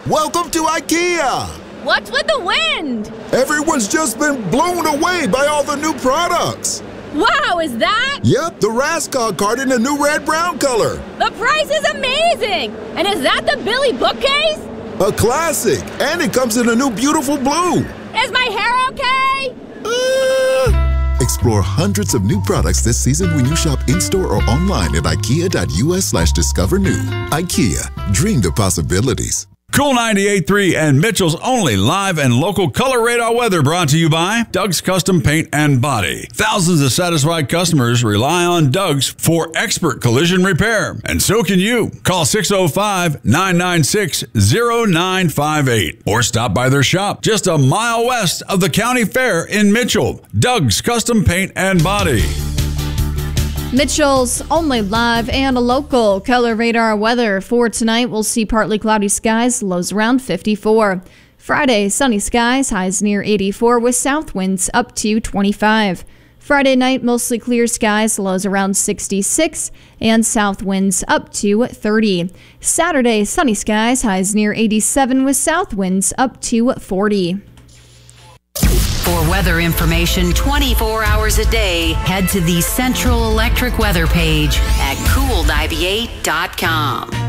Welcome to IKEA! What's with the wind? Everyone's just been blown away by all the new products. Wow, is that? Yep, the Raskog cart in a new red-brown color. The price is amazing! And is that the Billy bookcase? A classic, and it comes in a new beautiful blue. Is my hair okay? Explore hundreds of new products this season when you shop in-store or online at ikea.us/discover new. IKEA, dream the possibilities. Cool 98.3 and Mitchell's only live and local color radar weather brought to you by Doug's Custom Paint and Body. Thousands of satisfied customers rely on Doug's for expert collision repair. And so can you. Call 605-996-0958 or stop by their shop just a mile west of the county fair in Mitchell. Doug's Custom Paint and Body. Mitchell's only live and local color radar weather for tonight. We'll see partly cloudy skies, lows around 54. Friday, sunny skies, highs near 84 with south winds up to 25. Friday night, mostly clear skies, lows around 66 and south winds up to 30. Saturday, sunny skies, highs near 87 with south winds up to 40. For weather information 24 hours a day, head to the Central Electric weather page at cool98.com.